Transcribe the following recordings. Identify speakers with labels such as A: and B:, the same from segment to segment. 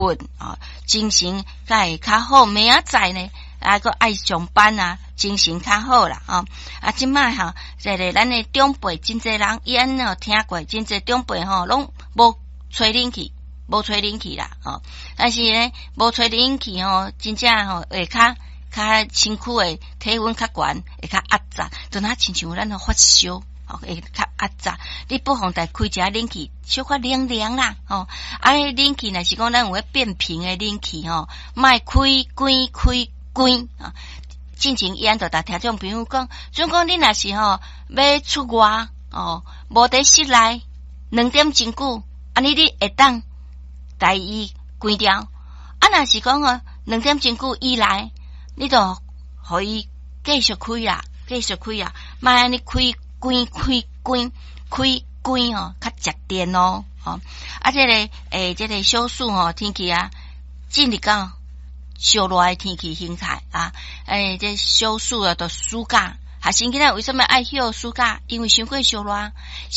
A: 稳啊，精神才会较好。明仔载呢，个爱上班啊，精神较好啦啊。即摆吼，这个咱的长辈真侪人，伊安有听过，真侪长辈吼，拢无吹冷气，无吹冷气啦哦。但是呢，无吹冷气吼，真正吼会较身躯的体温较悬，会较压榨，就那亲像咱发烧。会较压榨，你不妨再开一下冷气，小可凉凉啦，冷气若是讲咱有咧变频的冷气莫开关啊。进前伊安就甲听众朋友讲，总讲你若是要出外无伫室内2点钟久，安尼你会当带伊关掉。若是讲2点钟久以内，你就互伊继续开啦，莫安尼开较食电哦，这个这个小暑天气啊，进入到小热的天气形态啊，这小暑啊，都暑假，学生囡仔为什么爱休暑假？因为伤过小热，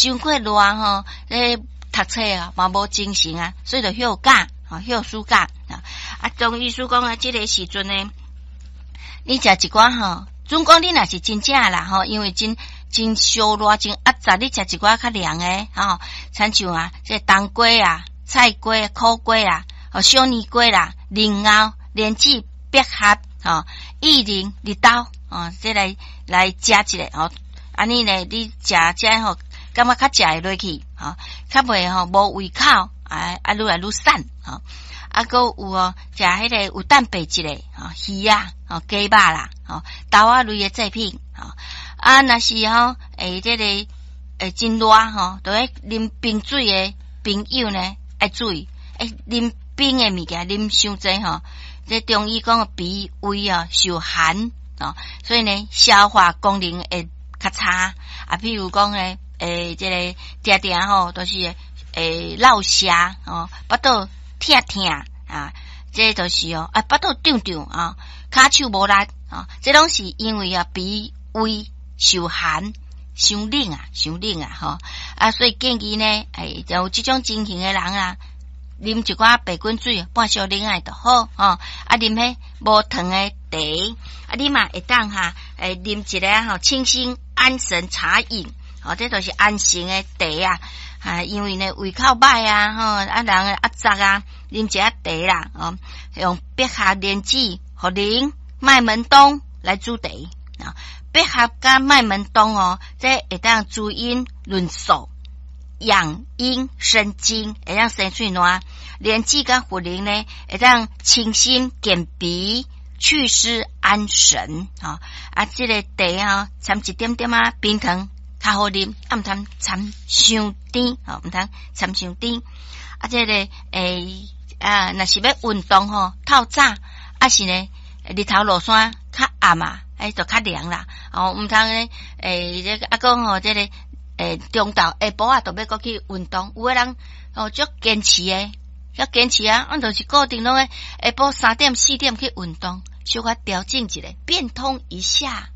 A: 读册啊嘛无精神啊，所以就休假休暑假啊。中意思讲这个时阵呢，你食一寡总讲你若是真正啦因为真烧热真压榨，你食一寡较凉诶亲像这冬瓜啊、菜瓜、苦瓜啊、小年瓜啦、莲藕、莲子、百合薏仁、绿豆这来食一个安尼呢，你食感觉较食会落去较袂无胃口愈来愈散还有食迄个有蛋白质的鱼啊鸡肉啦豆仔类的制品若是这个真热都爱啉冰水的朋友呢，爱注意啉冰的物件啉伤济这中医讲脾胃受寒所以呢消化功能会较差譬如讲呢这个定定都是落瀉巴肚痛这就是巴肚胀胀骹手无力这拢是因为脾胃受寒伤冷所以建议呢有这种情形的人啉一寡白滚水半小冷爱就好啉迄无糖的茶你嘛会当啉一个清心安神茶饮这就是安神的茶因为呢胃口歹人压榨啉一下茶啦用百合莲子茯苓麦门冬来煮茶百合加麦门冬这会当滋阴润燥养阴生津，会当生喙烂。莲子加茯苓呢，会当清心健脾祛湿安神这个茶掺一点点冰糖较好啉，毋通掺伤甜毋通掺伤甜这个若是要运动透早是呢日头落山较暗就较凉啦毋通呢这个讲这个中昼下晡都要过去运动，有的人足坚持就是固定拢下晡3点4点去运动，小可调整一下，变通一下